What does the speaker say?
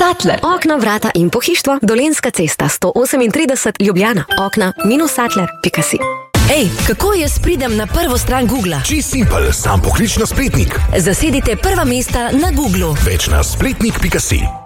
Sattler. Okna, vrata in pohištvo. Dolenjska cesta 138 Ljubljana. Okna-sattler.si. Ej, kako jaz pridem na prvo stran Googla? Čist simpel, sam poklič na spletnik. Zasedite prva mesta na Googlu. Več na spletnik.si.